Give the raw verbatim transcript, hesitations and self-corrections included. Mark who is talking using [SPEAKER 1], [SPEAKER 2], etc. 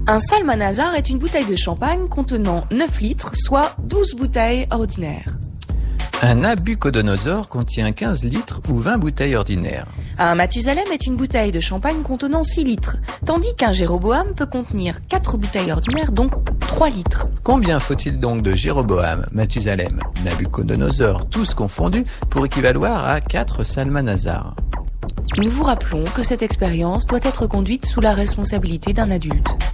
[SPEAKER 1] Un Salmanazar est une bouteille de champagne contenant neuf litres, soit douze bouteilles ordinaires.
[SPEAKER 2] Un Nabucodonosor contient quinze litres ou vingt bouteilles ordinaires.
[SPEAKER 1] Un Mathusalem est une bouteille de champagne contenant six litres, tandis qu'un Jéroboam peut contenir quatre bouteilles ordinaires, donc trois litres.
[SPEAKER 2] Combien faut-il donc de Jéroboam, Mathusalem, Nabucodonosor, tous confondus, pour équivaloir à quatre Salmanazar?
[SPEAKER 1] Nous vous rappelons que cette expérience doit être conduite sous la responsabilité d'un adulte.